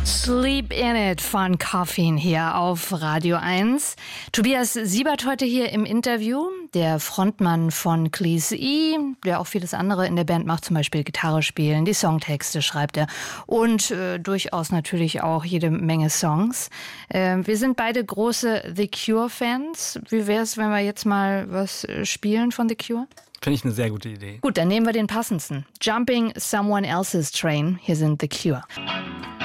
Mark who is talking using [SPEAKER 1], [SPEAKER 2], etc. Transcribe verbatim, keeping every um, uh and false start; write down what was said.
[SPEAKER 1] Sleep in it von Coffin hier auf Radio eins. Tobias Siebert heute hier im Interview, der Frontmann von Cleese E, der auch vieles andere in der Band macht, zum Beispiel Gitarre spielen, die Songtexte schreibt er und äh, durchaus natürlich auch jede Menge Songs. Äh, wir sind beide große The Cure-Fans. Wie wäre es, wenn wir jetzt mal was äh, spielen von The Cure?
[SPEAKER 2] Finde ich eine sehr gute Idee.
[SPEAKER 1] Gut, dann nehmen wir den passendsten. Jumping Someone Else's Train. Hier sind The Cure.